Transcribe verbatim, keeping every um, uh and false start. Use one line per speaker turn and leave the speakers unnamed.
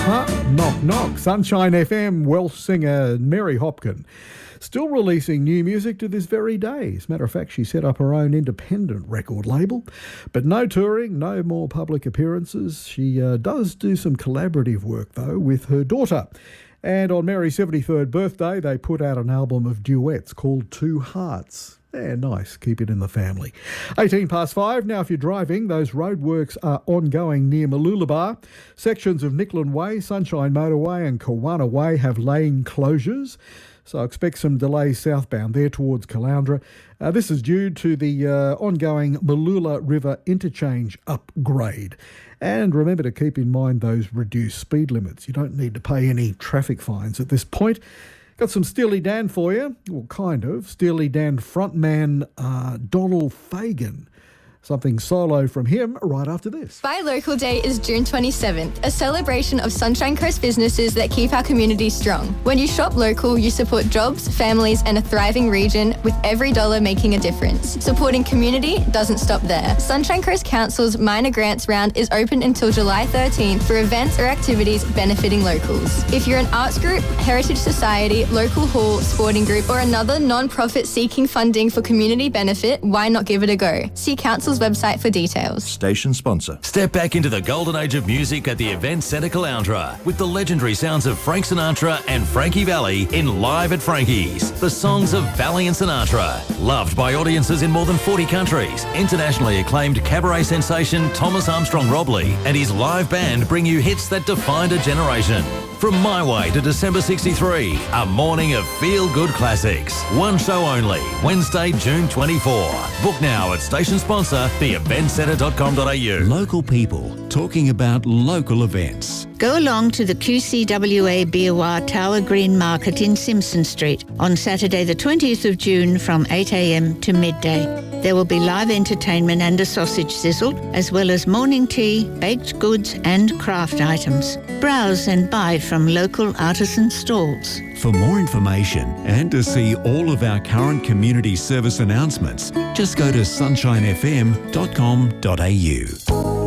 Huh? Knock, knock. Sunshine F M, Welsh singer Mary Hopkin. Still releasing new music to this very day. As a matter of fact, she set up her own independent record label. But no touring, no more public appearances. She uh, does do some collaborative work, though, with her daughter. And on Mary's seventy-third birthday, they put out an album of duets called Two Hearts. Yeah, nice. Keep it in the family. eighteen past five. Now, if you're driving, those roadworks are ongoing near Mooloolaba. Sections of Nicklin Way, Sunshine Motorway and Kawana Way have lane closures. So expect some delays southbound there towards Caloundra. Uh, this is due to the uh, ongoing Mooloola River interchange upgrade. And remember to keep in mind those reduced speed limits. You don't need to pay any traffic fines at this point. Got some Steely Dan for you. Well, kind of. Steely Dan frontman uh, Donald Fagen. Something solo from him right after this.
Buy Local Day is June twenty-seventh, a celebration of Sunshine Coast businesses that keep our community strong. When you shop local, you support jobs, families and a thriving region, with every dollar making a difference. Supporting community doesn't stop there. Sunshine Coast Council's minor grants round is open until July thirteenth for events or activities benefiting locals. If you're an arts group, heritage society, local hall, sporting group or another non-profit seeking funding for community benefit, why not give it a go? See Council's website for details.
Station sponsor.
Step back into the golden age of music at the Event Centre Caloundra with the legendary sounds of Frank Sinatra and Frankie Valli in Live at Frankie's. The songs of Valli and Sinatra. Loved by audiences in more than forty countries. Internationally acclaimed cabaret sensation Thomas Armstrong Robley and his live band bring you hits that defined a generation. From My Way to December sixty-three, a morning of feel-good classics. One show only, Wednesday, June twenty-fourth. Book now at station sponsor, the event centre dot com dot a u.
Local people talking about local events.
Go along to the Q C W A Biawar Tower Green Market in Simpson Street on Saturday the twentieth of June from eight a m to midday. There will be live entertainment and a sausage sizzle, as well as morning tea, baked goods and craft items. Browse and buy from local artisan stalls.
For more information and to see all of our current community service announcements, just go to sunshine f m dot com dot a u.